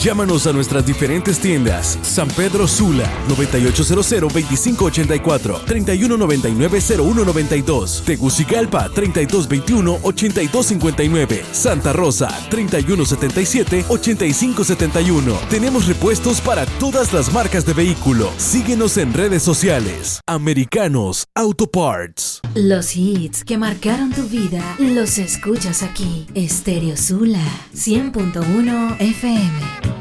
Llámanos a nuestras diferentes tiendas. San Pedro Sula, 9800-2584, 3199-0192. Tegucigalpa, 3221-8259. Santa Rosa, 3177-8571. Tenemos repuestos para todas las marcas de vehículo. Síguenos en redes sociales. Americanos Auto Parts. Los hits que marcaron tu vida los escuchas aquí. Estéreo Sula 100.1 FM.